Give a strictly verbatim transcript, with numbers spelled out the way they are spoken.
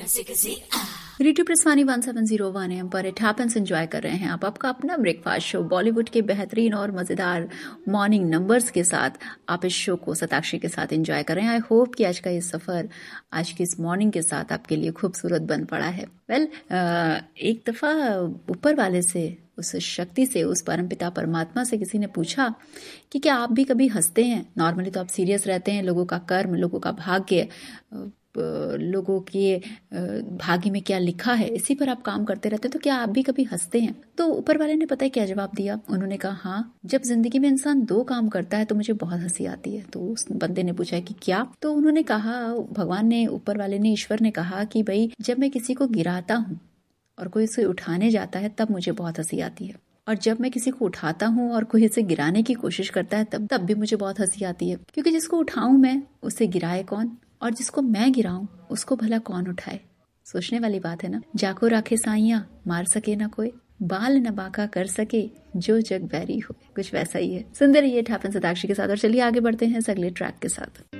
Radio प्रसवानी one seven zero one M पर it happens enjoy कर रहे हैं आप आपका अपना ब्रेकफास्ट शो बॉलीवुड के बेहतरीन और मजेदार मॉर्निंग नंबर्स के साथ आप इस शो को सताक्षी के साथ एंजॉय कर रहे हैं। आई होप कि आज का ये सफर आज की इस मॉर्निंग के साथ आपके लिए खूबसूरत बन पड़ा है। वेल well, एक दफा ऊपर वाले से, उस शक्ति से, उस परमपिता परमात्मा से किसी ने पूछा कि क्या आप भी कभी हंसते हैं? नॉर्मली तो आप सीरियस रहते हैं, लोगों का कर्म, लोगों का भाग्य, लोगों के भाग्य में क्या लिखा है इसी पर आप काम करते रहते हैं, तो क्या आप भी कभी हंसते हैं? तो ऊपर वाले ने पता है क्या जवाब दिया? उन्होंने कहा हाँ, जब जिंदगी में इंसान दो काम करता है तो मुझे बहुत हंसी आती है। तो उस बंदे ने पूछा कि क्या? तो उन्होंने कहा, भगवान ने, ऊपर वाले ने, ईश्वर ने कहा कि भाई जब मैं किसी को गिराता हूँ और कोई उसे उठाने जाता है तब मुझे बहुत हंसी आती है, और जब मैं किसी को उठाता हूँ और कोई इसे गिराने की कोशिश करता है तब तब भी मुझे बहुत हंसी आती है, क्योंकि जिसको उठाऊं मैं उसे गिराए कौन, और जिसको मैं गिराऊं उसको भला कौन उठाए? सोचने वाली बात है ना। जाको राखे साइया मार सके ना कोई, बाल न बाका कर सके जो जग बैरी हो। कुछ वैसा ही है। सुंदर ये इट हैपेंस सताक्षी के साथ। और चलिए आगे बढ़ते हैं इस अगले ट्रैक के साथ।